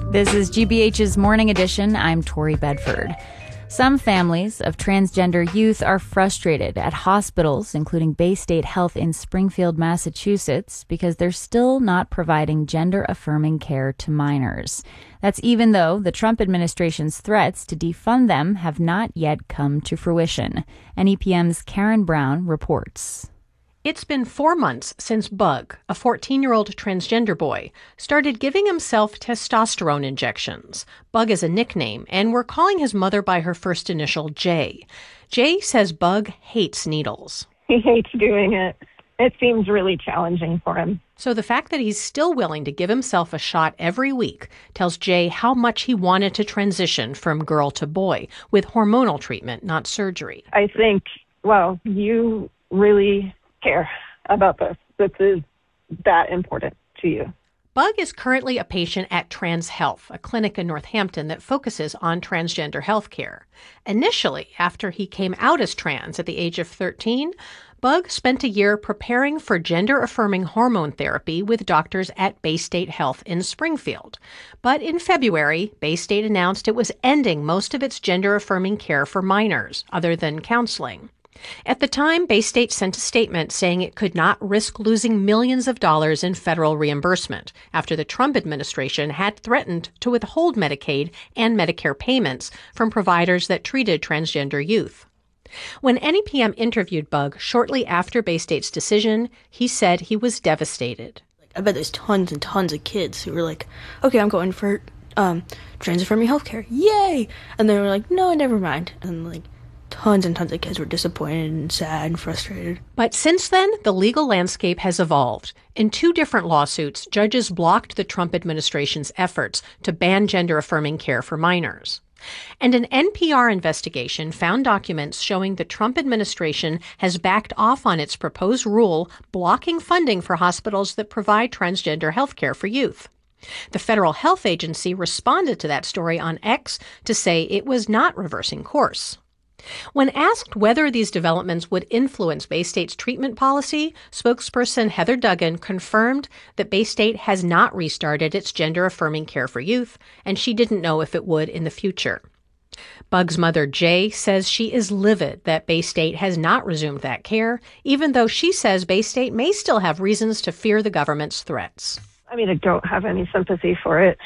This is GBH's Morning Edition. I'm Tori Bedford. Some families of transgender youth are frustrated at hospitals, including Bay State Health in Springfield, Massachusetts, because they're still not providing gender-affirming care to minors. That's even though the Trump administration's threats to defund them have not yet come to fruition. NEPM's Karen Brown reports. It's been 4 months since Bug, a 14-year-old transgender boy, started giving himself testosterone injections. Bug is a nickname, and we're calling his mother by her first initial, Jay. Jay says Bug hates needles. He hates doing it. It seems really challenging for him. So the fact that he's still willing to give himself a shot every week tells Jay how much he wanted to transition from girl to boy with hormonal treatment, not surgery. I think, well, you really care about this. This is that important to you. Bug is currently a patient at Trans Health, a clinic in Northampton that focuses on transgender health care. Initially, after he came out as trans at the age of 13, Bug spent a year preparing for gender-affirming hormone therapy with doctors at Bay State Health in Springfield. But in February, Bay State announced it was ending most of its gender-affirming care for minors, other than counseling. At the time, Bay State sent a statement saying it could not risk losing millions of dollars in federal reimbursement after the Trump administration had threatened to withhold Medicaid and Medicare payments from providers that treated transgender youth. When NEPM interviewed Bug shortly after Bay State's decision, he said he was devastated. I bet there's tons and tons of kids who were like, okay, I'm going for trans-affirming healthcare. Yay! And they were like, no, never mind. And tons and tons of kids were disappointed and sad and frustrated. But since then, the legal landscape has evolved. In 2 different lawsuits, judges blocked the Trump administration's efforts to ban gender-affirming care for minors. And an NPR investigation found documents showing the Trump administration has backed off on its proposed rule blocking funding for hospitals that provide transgender health care for youth. The Federal Health Agency responded to that story on X to say it was not reversing course. When asked whether these developments would influence Bay State's treatment policy, spokesperson Heather Duggan confirmed that Bay State has not restarted its gender-affirming care for youth, and she didn't know if it would in the future. Bug's mother, Jay, says she is livid that Bay State has not resumed that care, even though she says Bay State may still have reasons to fear the government's threats. I don't have any sympathy for it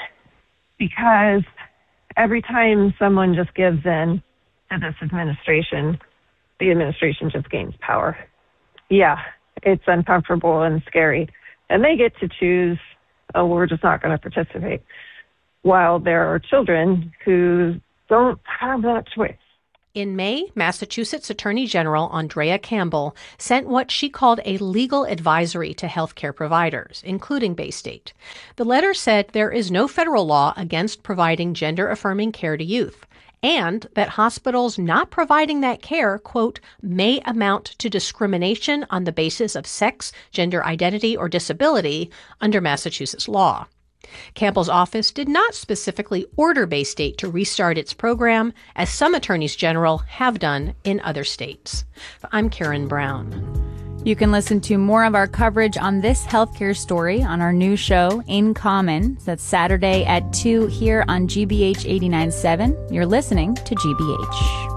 because every time someone just gives in to this administration, the administration just gains power. Yeah, it's uncomfortable and scary. And they get to choose, oh, we're just not going to participate. While there are children who don't have that choice. In May, Massachusetts Attorney General Andrea Campbell sent what she called a legal advisory to healthcare providers, including Bay State. The letter said there is no federal law against providing gender-affirming care to youth, and that hospitals not providing that care, quote, may amount to discrimination on the basis of sex, gender identity, or disability under Massachusetts law. Campbell's office did not specifically order Bay State to restart its program, as some attorneys general have done in other states. I'm Karen Brown. You can listen to more of our coverage on this healthcare story on our new show, In Common. That's Saturday at 2 here on GBH 89.7. You're listening to GBH.